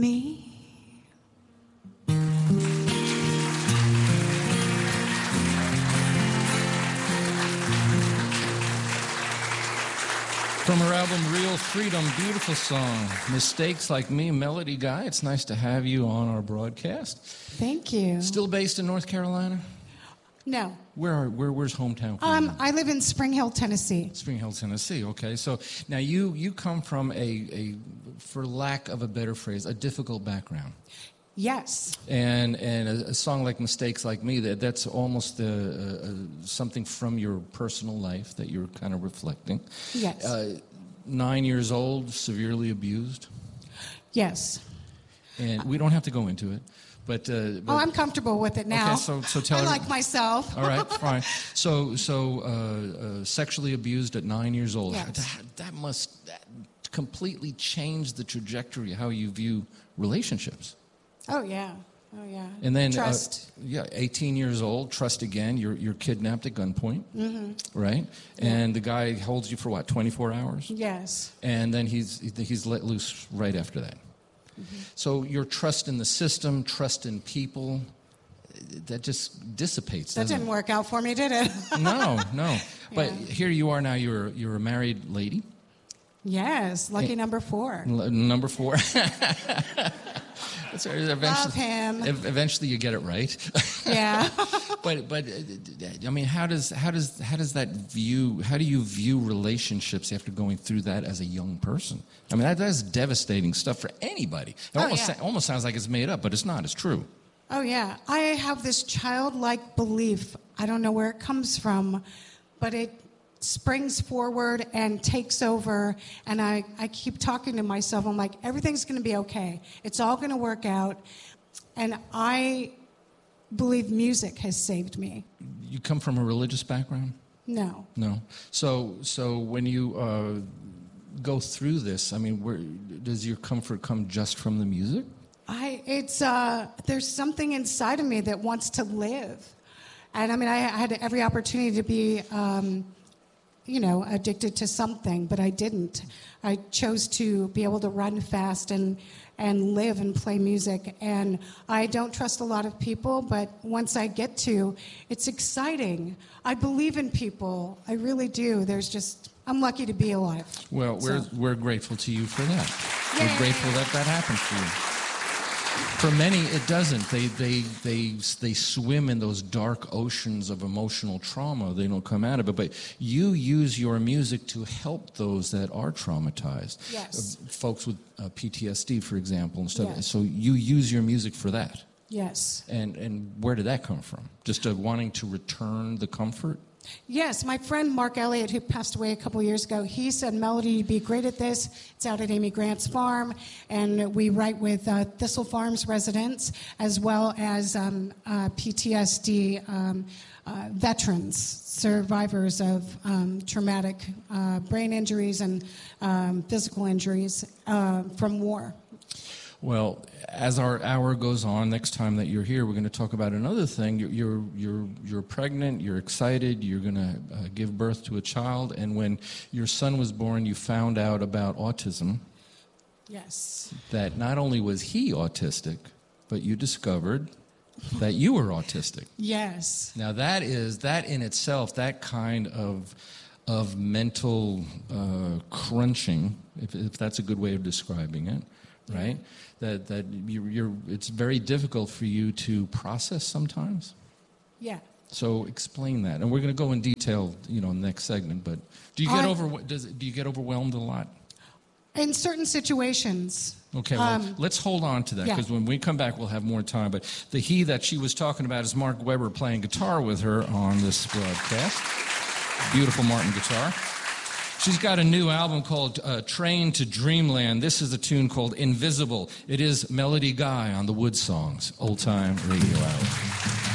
Me. From her album Real Freedom, beautiful song, Mistakes Like Me, Melody Guy. It's nice to have you on our broadcast. Thank you. Still based in North Carolina? No. Where's hometown for you? I live in Spring Hill, Tennessee. Spring Hill, Tennessee. Okay, so now you come from a, for lack of a better phrase, a difficult background. Yes. And a song like Mistakes Like Me, that's almost something from your personal life that you're kind of reflecting. Yes. 9 years old, severely abused. Yes. And we don't have to go into it. But I'm comfortable with it now. Okay, so tell I her. like myself. All right, fine. So sexually abused at 9 years old. Yes. That must completely change the trajectory of how you view relationships. Oh yeah. And then trust. 18 years old, trust again. You're kidnapped at gunpoint, right? Yeah. And the guy holds you for what, 24 hours? Yes. And then he's let loose right after that. So your trust in the system, trust in people, that just dissipates. That didn't work out for me, did it? No. But Yeah. here you are now. You're a married lady. Yes, lucky number 4. Number 4. Love him. Eventually, you get it right. Yeah. but I mean, how do you view relationships after going through that as a young person? I mean, that's devastating stuff for anybody. It almost sounds like it's made up, but it's not. It's true. Oh yeah, I have this childlike belief. I don't know where it comes from, but it springs forward and takes over, and I keep talking to myself. I'm like, everything's going to be okay. It's all going to work out. And I believe music has saved me. You come from a religious background? No. So when you go through this, I mean, where does your comfort come just from the music? There's something inside of me that wants to live. And I mean, I had every opportunity to be addicted to something, but I didn't. I chose to be able to run fast and live and play music. And I don't trust a lot of people, but once I get to, it's exciting. I believe in people. I really do. I'm lucky to be alive. Well, we're grateful to you for that. Yay. We're grateful that happened for you. For many, it doesn't. They swim in those dark oceans of emotional trauma. They don't come out of it. But you use your music to help those that are traumatized. Yes. Folks with PTSD, for example, and stuff. Yes. So you use your music for that. Yes. And where did that come from? Just wanting to return the comfort? Yes, my friend Mark Elliott, who passed away a couple years ago, he said, Melody, you'd be great at this. It's out at Amy Grant's farm, and we write with Thistle Farms residents as well as PTSD veterans, survivors of traumatic brain injuries and physical injuries from war. Well, as our hour goes on, next time that you're here, we're going to talk about another thing. You're pregnant, you're excited, you're going to give birth to a child, and when your son was born, you found out about autism. Yes. That not only was he autistic, but you discovered that you were autistic. Yes. Now that in itself, that kind of mental crunching, if that's a good way of describing it, right? That it's very difficult for you to process sometimes. Yeah. So explain that, and we're going to go in detail, in the next segment. But do you get overwhelmed a lot? In certain situations. Okay, well, let's hold on to that, because when we come back, we'll have more time. But the he that she was talking about is Mark Webber playing guitar with her on this broadcast. Beautiful Martin guitar. She's got a new album called Train to Dreamland. This is a tune called Invisible. It is Melody Guy on the Wood Songs, Old Time Radio Hour.